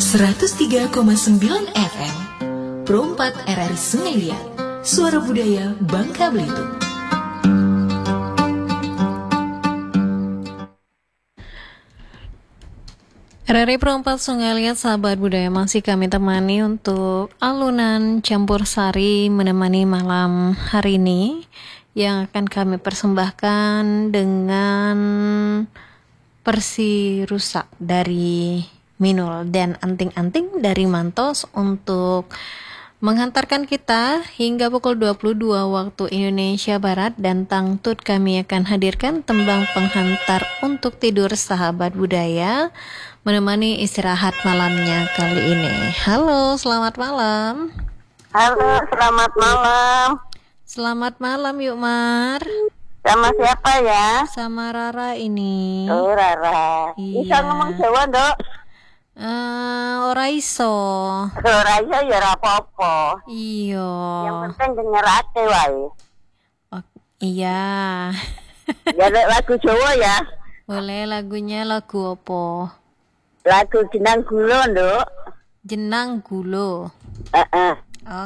103,9 FM Pro 4 RRI Sungai Liat, Suara Budaya Bangka Belitung. RRI Pro 4 Sungai Liat, sahabat budaya, masih kami temani untuk alunan campur sari menemani malam hari ini yang akan kami persembahkan dengan Persi Rusak dari Minul dan Anting-Anting dari Mantos untuk menghantarkan kita hingga pukul 22 waktu Indonesia Barat. Dan tangtut kami akan hadirkan tembang penghantar untuk tidur sahabat budaya menemani istirahat malamnya kali ini. Halo, selamat malam. Halo, selamat malam. Selamat malam yuk Mar. Sama siapa ya? Sama Rara ini. Oh, Rara. Iya. Bisa ngomong Jawa, Dok? Ora iso. Ora iso ya ora apa-apa. Iya. Yang penting dengerake wae. Oh, iya. Ya lagu Jawa ya. Boleh, lagunya lagu apa? Lagu Jenang Gulo, Dok. Jenang Gulo. Heeh.